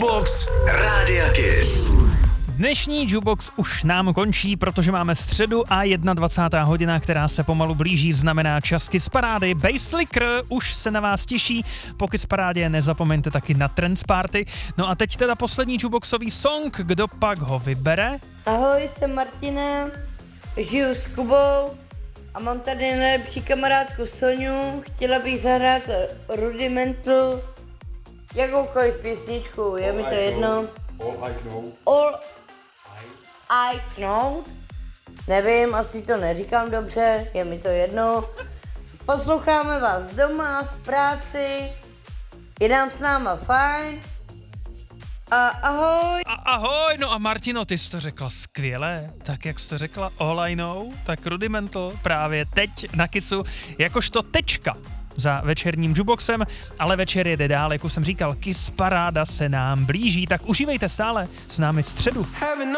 Jukebox Rádia Kiss. Dnešní Jukebox už nám končí, protože máme středu a 21. hodina, která se pomalu blíží, znamená čas Kiss Parády. Basslicker už se na vás těší, po Kiss Parádě nezapomeňte taky na Trance Party. No a teď teda poslední Jukeboxový song, kdo pak ho vybere? Ahoj, jsem Martina, žiju s Kubou a mám tady nejlepší kamarádku Soňu. Chtěla bych zahrát Rudimental, jakoukoliv písničku, je mi to jedno. All I know. Nevím, asi to neříkám dobře, je mi to jedno. Posloucháme vás doma, v práci, je nám s náma fajn. A ahoj. Ahoj, no a Martino, ty jsi to řekla skvěle, tak jak jsi to řekla All I Know, tak Rudimental právě teď na Kissu, jakožto tečka za večerním Jukeboxem, ale večer jede dál, jak už jsem říkal, Kiss Paráda se nám blíží, tak užívejte stále s námi středu.